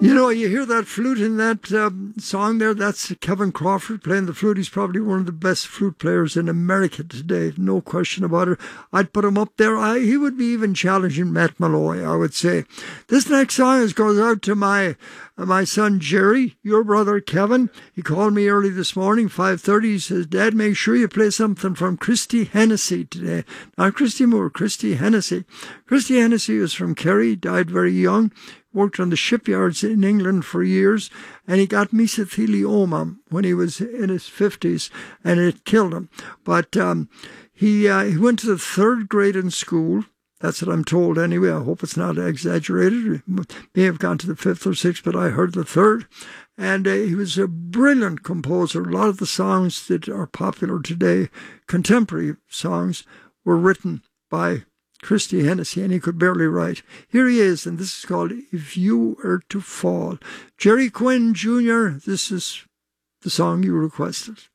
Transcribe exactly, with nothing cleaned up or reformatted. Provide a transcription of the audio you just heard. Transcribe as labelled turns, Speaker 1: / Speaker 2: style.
Speaker 1: You know, you hear that flute in that um, song there, that's Kevin Crawford playing the flute. He's probably one of the best flute players in America today, no question about it. I'd put him up there. I, he would be even challenging Matt Malloy, I would say. This next song is, goes out to my uh, my son Jerry, your brother Kevin. He called me early this morning, five thirty. He says, Dad, make sure you play something from Christy Hennessy today. Not Christy Moore, Christy Hennessy. Christy Hennessy was from Kerry, died very young. Worked on the shipyards in England for years, and he got mesothelioma when he was in his fifties, and it killed him. But um, he uh, he went to the third grade in school. That's what I'm told anyway. I hope it's not exaggerated. He may have gone to the fifth or sixth, but I heard the third. And uh, he was a brilliant composer. A lot of the songs that are popular today, contemporary songs, were written by Christy Hennessy, and he could barely write. Here he is, and this is called If You Were to Fall. Jerry Quinn Junior, this is the song you requested.